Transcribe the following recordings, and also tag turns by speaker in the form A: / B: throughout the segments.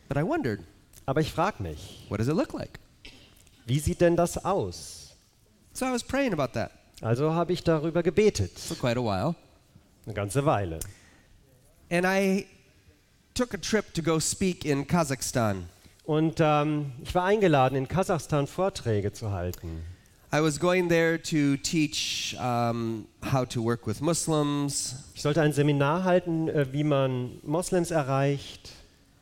A: But I wondered,
B: Aber ich frage mich,
A: what does it look like?
B: wie sieht denn das aus?
A: So I was praying about that
B: Also habe ich darüber gebetet,
A: for quite a while.
B: eine ganze Weile.
A: And I took a trip to go speak in Kazakhstan.
B: Und ich war eingeladen, in Kasachstan Vorträge zu halten.
A: I was going there to teach how to work with Muslims,
B: Ich sollte ein Seminar halten, wie man Moslems erreicht.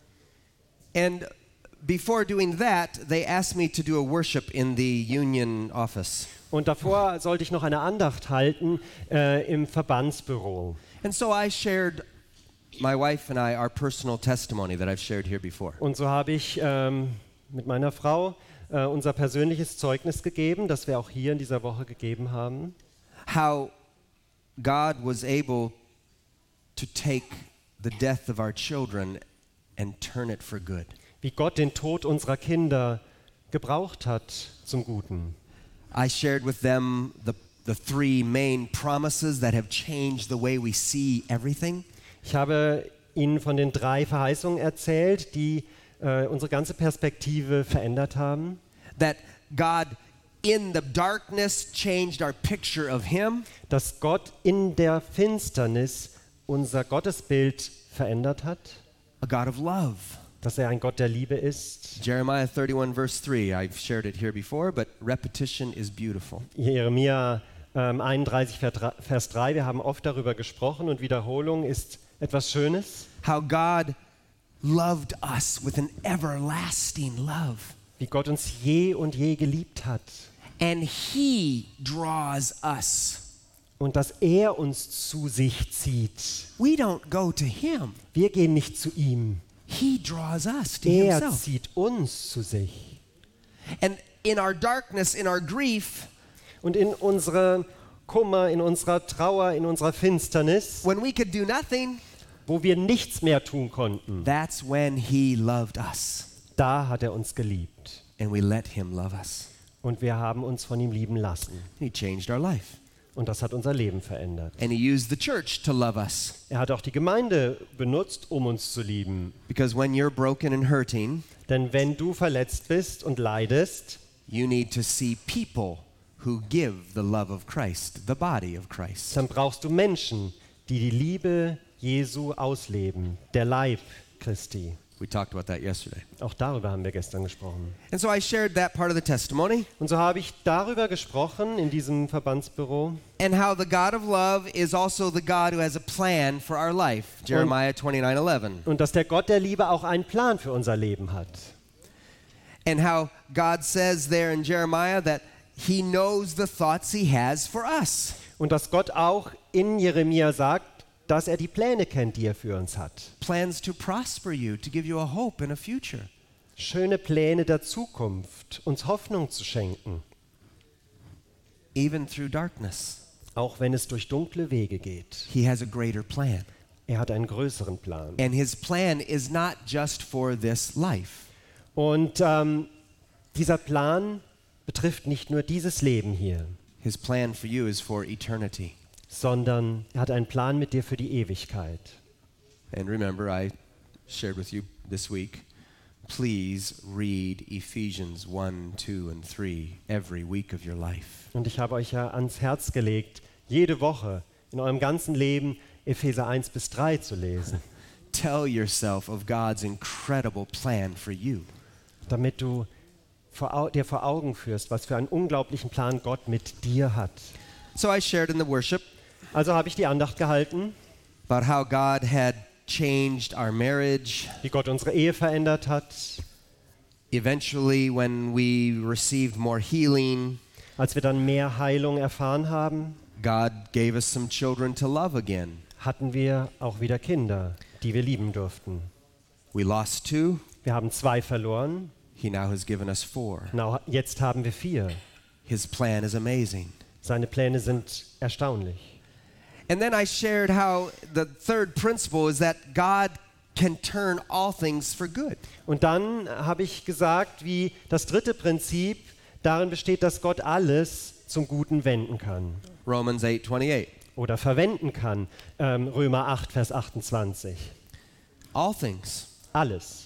A: and before doing that, they asked me to do a worship in the union office.
B: Und davor sollte ich noch eine Andacht halten im Verbandsbüro.
A: And so I shared, my wife and I, our personal testimony that I've shared here before.
B: Und so habe ich mit meiner Frau unser persönliches Zeugnis gegeben, das wir auch hier in dieser Woche gegeben haben.
A: How God was able to take the death of our children and turn it for good.
B: Wie Gott den Tod unserer Kinder gebraucht hat zum Guten.
A: I shared with them the three main promises that have changed the way we see everything.
B: Ich habe Ihnen von den 3 Verheißungen erzählt, die unsere ganze Perspektive verändert haben.
A: That God in the darkness changed our picture of Him.
B: Dass Gott in der Finsternis unser Gottesbild verändert hat.
A: A God of love.
B: Dass er ein Gott der Liebe ist.
A: Jeremiah 31 verse 3. I've shared it here before, but repetition is beautiful.
B: Jeremia 31 Vers 3, wir haben oft darüber gesprochen und Wiederholung ist etwas Schönes.
A: How God loved us with an everlasting love.
B: Wie Gott uns je und je geliebt hat.
A: And He draws us.
B: Und dass er uns zu sich zieht.
A: We don't go to Him.
B: Wir gehen nicht zu ihm.
A: He draws us to
B: Er
A: Himself.
B: zieht uns zu sich.
A: And in our darkness, in our grief,
B: Und in unserem Kummer, in unserer Trauer, in unserer Finsternis,
A: when we could do nothing,
B: wo wir nichts mehr tun konnten,
A: that's when He loved us.
B: da hat er uns geliebt.
A: And we let Him love us.
B: Und wir haben uns von ihm lieben lassen.
A: And He changed our life.
B: Und das hat unser Leben verändert.
A: And He used the church to love us.
B: Er hat auch die Gemeinde benutzt, um uns zu lieben.
A: Because when you're broken and hurting,
B: Denn wenn du verletzt bist und leidest,
A: you need to see people who give the love of Christ, the body of Christ.
B: dann brauchst du Menschen, die die Liebe Jesu ausleben, der Leib Christi.
A: We talked about that yesterday.
B: Auch darüber haben wir gestern gesprochen.
A: And so I shared that part of the testimony
B: Und so habe ich darüber gesprochen in diesem Verbandsbüro
A: and how the God of love is also the God who has a plan for our life. Jeremiah 29:11.
B: und dass der Gott der Liebe auch einen Plan für unser Leben hat.
A: And how God says there in Jeremiah that He knows the thoughts He has for us.
B: Und dass Gott auch in Jeremia sagt, dass er die Pläne kennt, die er für uns hat.
A: Plans to prosper you, to give you a hope and a future.
B: Schöne Pläne der Zukunft, uns Hoffnung zu schenken,
A: Even through darkness,
B: auch wenn es durch dunkle Wege geht.
A: He has a greater plan.
B: Er hat einen größeren Plan.
A: And His plan is not just for this life.
B: Und dieser Plan betrifft nicht nur dieses Leben hier,
A: His plan for you is for eternity.
B: sondern er hat einen Plan mit dir für die Ewigkeit.
A: And remember, I shared with you this week, please read Ephesians 1, 2, and 3 every week of your life.
B: Und ich habe euch ja ans Herz gelegt, jede Woche in eurem ganzen Leben Epheser 1 bis 3 zu lesen,
A: Tell yourself of God's incredible plan for you.
B: damit du dir vor Augen führst, was für einen unglaublichen Plan Gott mit dir hat.
A: So I shared in the worship
B: Also habe ich die Andacht gehalten,
A: about how God had changed our marriage.
B: wie Gott unsere Ehe verändert hat,
A: Eventually, when we received more healing,
B: als wir dann mehr Heilung erfahren haben,
A: God gave us some children to love again.
B: hatten wir auch wieder Kinder, die wir lieben durften.
A: We lost 2.
B: Wir haben 2 verloren,
A: He now has given us 4.
B: jetzt haben wir 4.
A: His plan is amazing.
B: Seine Pläne sind erstaunlich.
A: And then I shared how the third principle is that God can turn all things for good.
B: Und dann habe ich gesagt, wie das 3. Prinzip darin besteht, dass Gott alles zum Guten wenden kann
A: Romans 8:28.
B: oder verwenden kann. Römer 8, Vers 28.
A: All things.
B: Alles.